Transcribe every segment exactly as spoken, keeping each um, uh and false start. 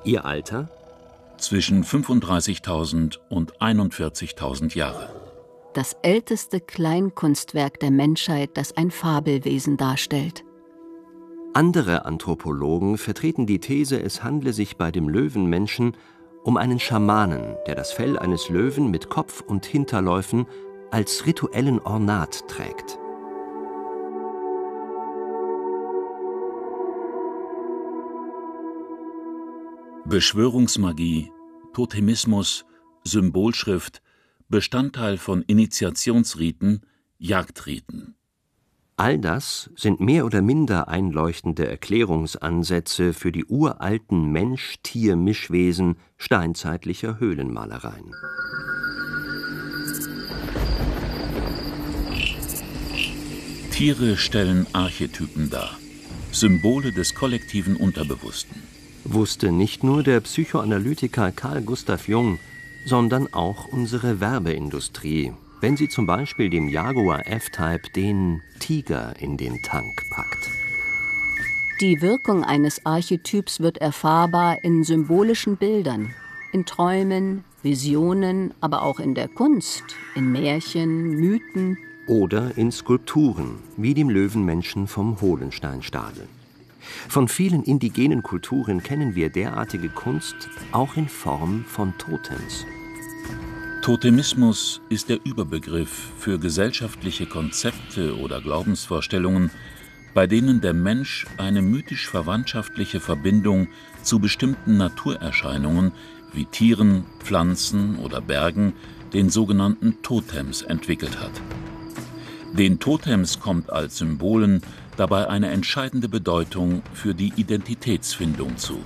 Ihr Alter? Zwischen fünfunddreißigtausend und einundvierzigtausend Jahre. Das älteste Kleinkunstwerk der Menschheit, das ein Fabelwesen darstellt. Andere Anthropologen vertreten die These, es handle sich bei dem Löwenmenschen um einen Schamanen, der das Fell eines Löwen mit Kopf und Hinterläufen als rituellen Ornat trägt. Beschwörungsmagie, Totemismus, Symbolschrift, Bestandteil von Initiationsriten, Jagdriten. All das sind mehr oder minder einleuchtende Erklärungsansätze für die uralten Mensch-Tier-Mischwesen steinzeitlicher Höhlenmalereien. Tiere stellen Archetypen dar, Symbole des kollektiven Unterbewussten. Wusste nicht nur der Psychoanalytiker Carl Gustav Jung, sondern auch unsere Werbeindustrie, wenn sie zum Beispiel dem Jaguar F-Type den Tiger in den Tank packt. Die Wirkung eines Archetyps wird erfahrbar in symbolischen Bildern, in Träumen, Visionen, aber auch in der Kunst, in Märchen, Mythen. Oder in Skulpturen, wie dem Löwenmenschen vom Hohlensteinstadel. Von vielen indigenen Kulturen kennen wir derartige Kunst auch in Form von Totems. Totemismus ist der Überbegriff für gesellschaftliche Konzepte oder Glaubensvorstellungen, bei denen der Mensch eine mythisch-verwandtschaftliche Verbindung zu bestimmten Naturerscheinungen wie Tieren, Pflanzen oder Bergen, den sogenannten Totems, entwickelt hat. Den Totems kommt als Symbolen dabei eine entscheidende Bedeutung für die Identitätsfindung zu.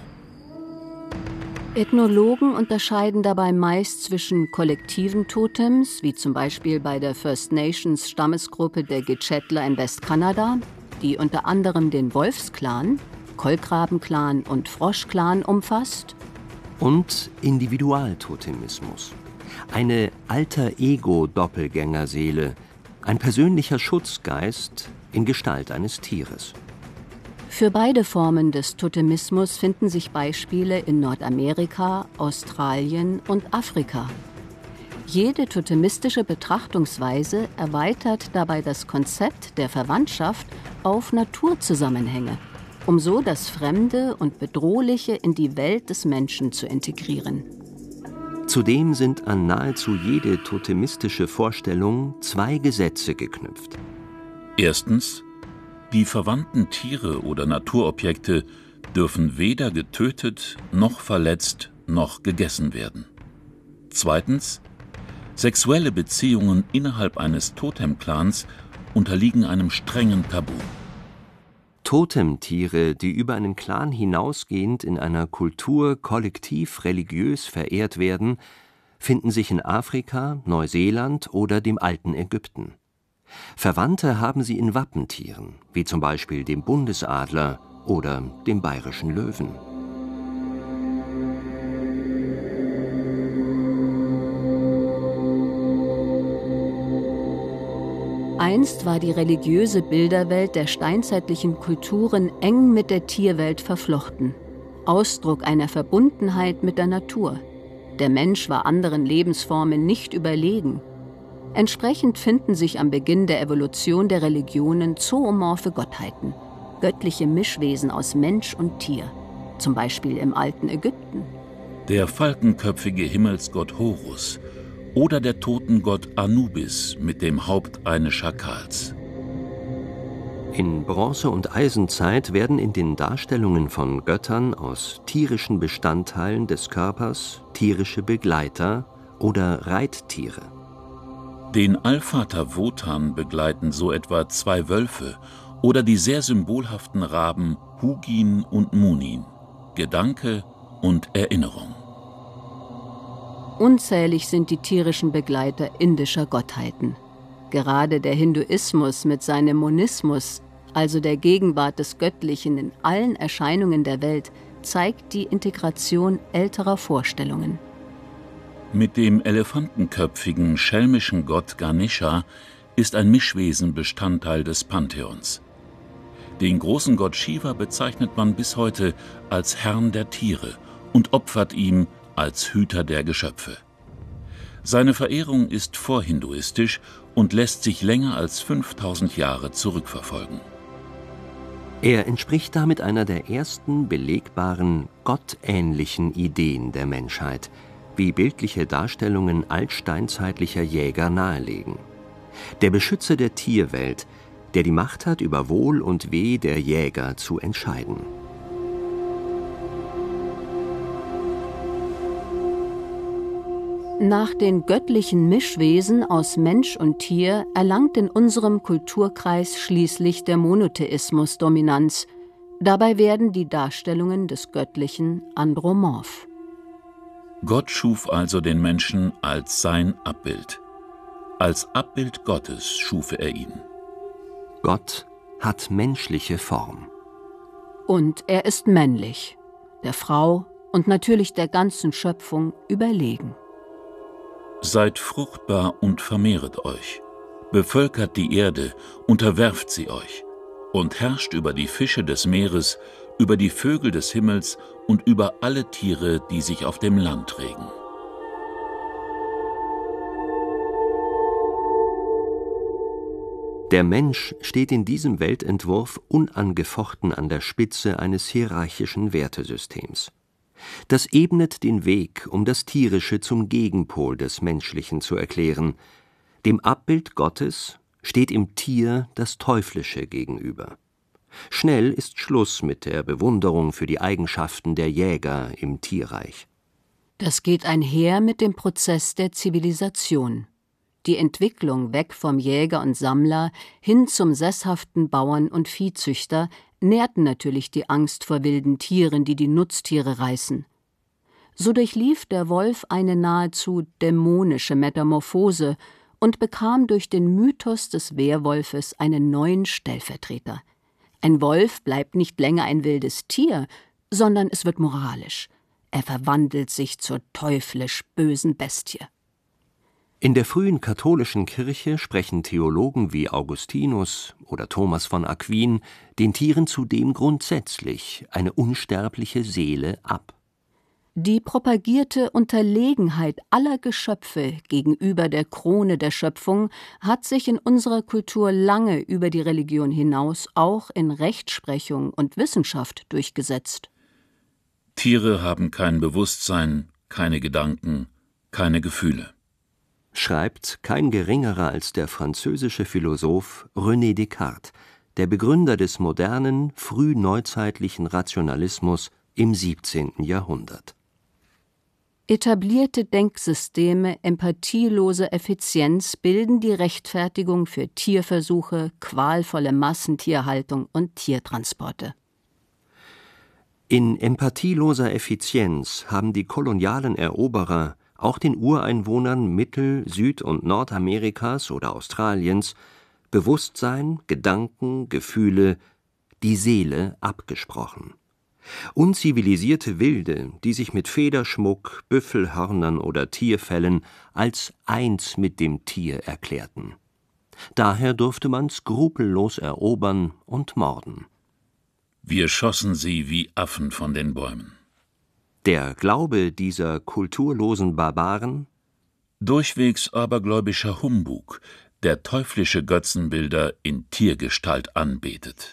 Ethnologen unterscheiden dabei meist zwischen kollektiven Totems, wie zum Beispiel bei der First Nations Stammesgruppe der Gitxetler in Westkanada, die unter anderem den Wolfsklan, Kolkrabenklan und Froschklan umfasst, und Individualtotemismus, eine Alter-Ego-Doppelgängerseele, ein persönlicher Schutzgeist in Gestalt eines Tieres. Für beide Formen des Totemismus finden sich Beispiele in Nordamerika, Australien und Afrika. Jede totemistische Betrachtungsweise erweitert dabei das Konzept der Verwandtschaft auf Naturzusammenhänge, um so das Fremde und Bedrohliche in die Welt des Menschen zu integrieren. Zudem sind an nahezu jede totemistische Vorstellung zwei Gesetze geknüpft. Erstens: Die verwandten Tiere oder Naturobjekte dürfen weder getötet, noch verletzt, noch gegessen werden. Zweitens: Sexuelle Beziehungen innerhalb eines Totemclans unterliegen einem strengen Tabu. Totemtiere, die über einen Clan hinausgehend in einer Kultur kollektiv religiös verehrt werden, finden sich in Afrika, Neuseeland oder dem alten Ägypten. Verwandte haben sie in Wappentieren, wie zum Beispiel dem Bundesadler oder dem bayerischen Löwen. Einst war die religiöse Bilderwelt der steinzeitlichen Kulturen eng mit der Tierwelt verflochten, Ausdruck einer Verbundenheit mit der Natur. Der Mensch war anderen Lebensformen nicht überlegen. Entsprechend finden sich am Beginn der Evolution der Religionen zoomorphe Gottheiten, göttliche Mischwesen aus Mensch und Tier, zum Beispiel im alten Ägypten. Der falkenköpfige Himmelsgott Horus oder der Totengott Anubis mit dem Haupt eines Schakals. In Bronze- und Eisenzeit werden in den Darstellungen von Göttern aus tierischen Bestandteilen des Körpers tierische Begleiter oder Reittiere. Den Allvater Wotan begleiten so etwa zwei Wölfe oder die sehr symbolhaften Raben Hugin und Munin, Gedanke und Erinnerung. Unzählig sind die tierischen Begleiter indischer Gottheiten. Gerade der Hinduismus mit seinem Monismus, also der Gegenwart des Göttlichen in allen Erscheinungen der Welt, zeigt die Integration älterer Vorstellungen. Mit dem elefantenköpfigen, schelmischen Gott Ganesha ist ein Mischwesen Bestandteil des Pantheons. Den großen Gott Shiva bezeichnet man bis heute als Herrn der Tiere und opfert ihm als Hüter der Geschöpfe. Seine Verehrung ist vorhinduistisch und lässt sich länger als fünftausend Jahre zurückverfolgen. Er entspricht damit einer der ersten belegbaren, gottähnlichen Ideen der Menschheit, wie bildliche Darstellungen altsteinzeitlicher Jäger nahelegen. Der Beschützer der Tierwelt, der die Macht hat, über Wohl und Weh der Jäger zu entscheiden. Nach den göttlichen Mischwesen aus Mensch und Tier erlangt in unserem Kulturkreis schließlich der Monotheismus Dominanz. Dabei werden die Darstellungen des Göttlichen andromorph. Gott schuf also den Menschen als sein Abbild. Als Abbild Gottes schuf er ihn. Gott hat menschliche Form. Und er ist männlich, der Frau und natürlich der ganzen Schöpfung überlegen. Seid fruchtbar und vermehret euch, bevölkert die Erde, unterwerft sie euch und herrscht über die Fische des Meeres, über die Vögel des Himmels und über alle Tiere, die sich auf dem Land regen. Der Mensch steht in diesem Weltentwurf unangefochten an der Spitze eines hierarchischen Wertesystems. Das ebnet den Weg, um das Tierische zum Gegenpol des Menschlichen zu erklären. Dem Abbild Gottes steht im Tier das Teuflische gegenüber. Schnell ist Schluss mit der Bewunderung für die Eigenschaften der Jäger im Tierreich. Das geht einher mit dem Prozess der Zivilisation. Die Entwicklung weg vom Jäger und Sammler hin zum sesshaften Bauern und Viehzüchter nährten natürlich die Angst vor wilden Tieren, die die Nutztiere reißen. So durchlief der Wolf eine nahezu dämonische Metamorphose und bekam durch den Mythos des Werwolfes einen neuen Stellvertreter. Ein Wolf bleibt nicht länger ein wildes Tier, sondern es wird moralisch. Er verwandelt sich zur teuflisch bösen Bestie. In der frühen katholischen Kirche sprechen Theologen wie Augustinus oder Thomas von Aquin den Tieren zudem grundsätzlich eine unsterbliche Seele ab. Die propagierte Unterlegenheit aller Geschöpfe gegenüber der Krone der Schöpfung hat sich in unserer Kultur lange über die Religion hinaus auch in Rechtsprechung und Wissenschaft durchgesetzt. Tiere haben kein Bewusstsein, keine Gedanken, keine Gefühle. Schreibt kein geringerer als der französische Philosoph René Descartes, der Begründer des modernen, frühneuzeitlichen Rationalismus im siebzehnten Jahrhundert. Etablierte Denksysteme empathieloser Effizienz bilden die Rechtfertigung für Tierversuche, qualvolle Massentierhaltung und Tiertransporte. In empathieloser Effizienz haben die kolonialen Eroberer auch den Ureinwohnern Mittel-, Süd- und Nordamerikas oder Australiens Bewusstsein, Gedanken, Gefühle, die Seele abgesprochen. Unzivilisierte Wilde, die sich mit Federschmuck, Büffelhörnern oder Tierfellen als eins mit dem Tier erklärten. Daher durfte man skrupellos erobern und morden. Wir schossen sie wie Affen von den Bäumen. Der Glaube dieser kulturlosen Barbaren? Durchwegs abergläubischer Humbug, der teuflische Götzenbilder in Tiergestalt anbetet.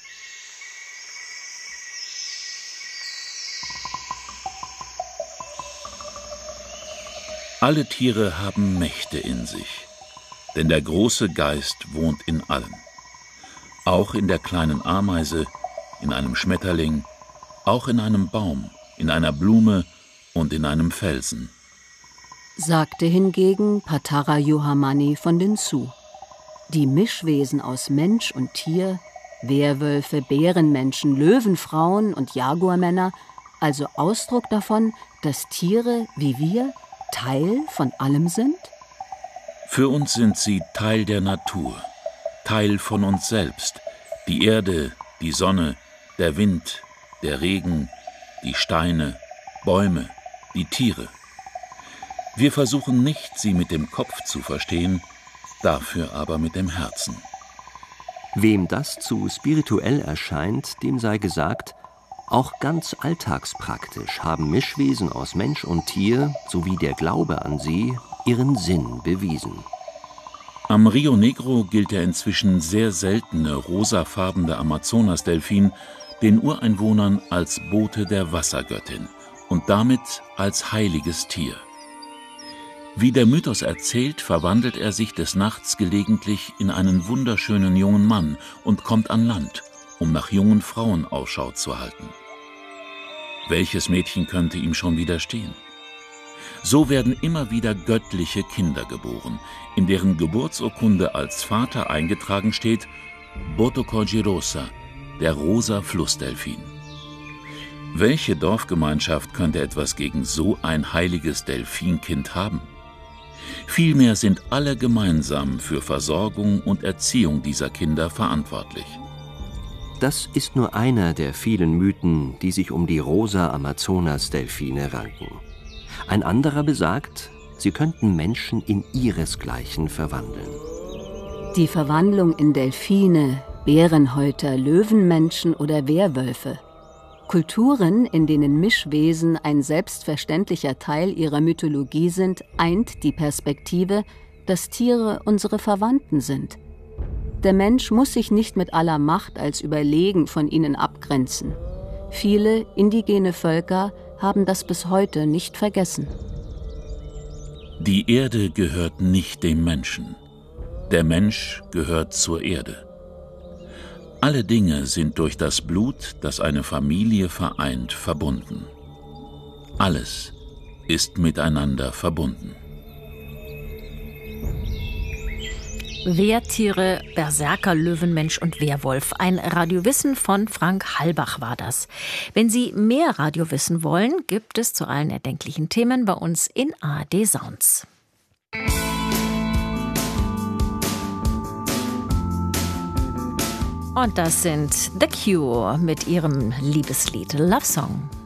Alle Tiere haben Mächte in sich, denn der große Geist wohnt in allen. Auch in der kleinen Ameise, in einem Schmetterling, auch in einem Baum, in einer Blume und in einem Felsen, sagte hingegen Patara Yohamani von den Sioux. Die Mischwesen aus Mensch und Tier, Werwölfe, Bärenmenschen, Löwenfrauen und Jaguarmänner, also Ausdruck davon, dass Tiere wie wir Teil von allem sind? Für uns sind sie Teil der Natur, Teil von uns selbst, die Erde, die Sonne, der Wind, der Regen, die Steine, Bäume, die Tiere. Wir versuchen nicht, sie mit dem Kopf zu verstehen, dafür aber mit dem Herzen. Wem das zu spirituell erscheint, dem sei gesagt, Auch ganz alltagspraktisch haben Mischwesen aus Mensch und Tier sowie der Glaube an sie ihren Sinn bewiesen. Am Rio Negro gilt der inzwischen sehr seltene rosafarbene Amazonasdelfin den Ureinwohnern als Bote der Wassergöttin und damit als heiliges Tier. Wie der Mythos erzählt, verwandelt er sich des Nachts gelegentlich in einen wunderschönen jungen Mann und kommt an Land, um nach jungen Frauen Ausschau zu halten. Welches Mädchen könnte ihm schon widerstehen? So werden immer wieder göttliche Kinder geboren, in deren Geburtsurkunde als Vater eingetragen steht Botocorgi-Rosa, der rosa Flussdelfin. Welche Dorfgemeinschaft könnte etwas gegen so ein heiliges Delfinkind haben? Vielmehr sind alle gemeinsam für Versorgung und Erziehung dieser Kinder verantwortlich. Das ist nur einer der vielen Mythen, die sich um die rosa Amazonas-Delfine ranken. Ein anderer besagt, sie könnten Menschen in ihresgleichen verwandeln. Die Verwandlung in Delfine, Bärenhäuter, Löwenmenschen oder Werwölfe. Kulturen, in denen Mischwesen ein selbstverständlicher Teil ihrer Mythologie sind, eint die Perspektive, dass Tiere unsere Verwandten sind. Der Mensch muss sich nicht mit aller Macht als überlegen von ihnen abgrenzen. Viele indigene Völker haben das bis heute nicht vergessen. Die Erde gehört nicht dem Menschen. Der Mensch gehört zur Erde. Alle Dinge sind durch das Blut, das eine Familie vereint, verbunden. Alles ist miteinander verbunden. Wehrtiere, Berserker, Löwenmensch und Werwolf. Ein Radiowissen von Frank Halbach war das. Wenn Sie mehr Radiowissen wollen, gibt es zu allen erdenklichen Themen bei uns in A R D Sounds. Und das sind The Cure mit ihrem Liebeslied Love Song.